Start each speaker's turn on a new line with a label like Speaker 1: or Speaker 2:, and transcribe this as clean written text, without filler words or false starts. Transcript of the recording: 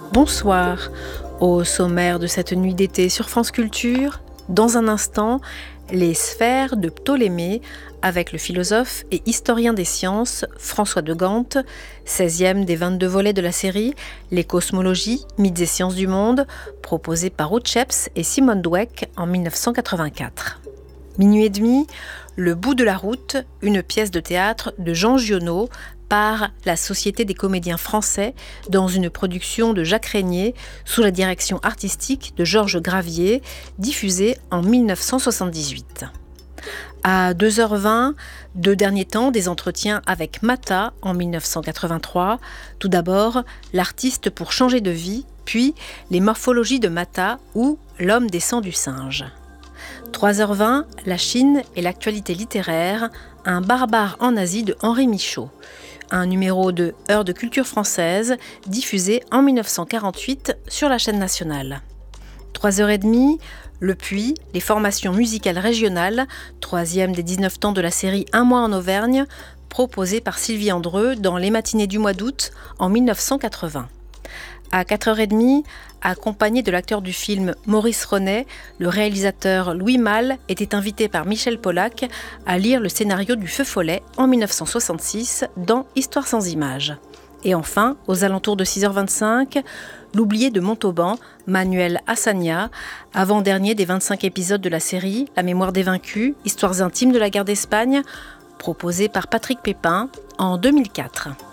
Speaker 1: Bonsoir. Au sommaire de cette nuit d'été sur France Culture, dans un instant, les sphères de Ptolémée avec le philosophe et historien des sciences François de Gant, 16e des 22 volets de la série Les cosmologies, mythes et sciences du monde, proposé par Ruud Sheps et Simone Dweck en 1984. Minuit et demi, Le bout de la route, une pièce de théâtre de Jean Giono par la Société des comédiens français dans une production de Jacques Régnier sous la direction artistique de Georges Gravier, diffusée en 1978. À 2h20, deux derniers temps des entretiens avec Mata en 1983. Tout d'abord, l'artiste pour changer de vie, puis les morphologies de Mata ou l'homme descend du singe. 3h20, la Chine et l'actualité littéraire, un barbare en Asie de Henri Michaud. Un numéro de Heure de culture française diffusé en 1948 sur la chaîne nationale. 3h30, Le Puy, les formations musicales régionales, 3e des 19 temps de la série Un mois en Auvergne, proposée par Sylvie Andreu dans les matinées du mois d'août en 1980. À 4h30, accompagné de l'acteur du film Maurice Ronet, le réalisateur Louis Malle était invité par Michel Polac à lire le scénario du Feu follet en 1966 dans Histoire sans images. Et enfin, aux alentours de 6h25, L'oublié de Montauban, Manuel Assagna, avant-dernier des 25 épisodes de la série La mémoire des vaincus, histoires intimes de la guerre d'Espagne, proposé par Patrick Pépin en 2004.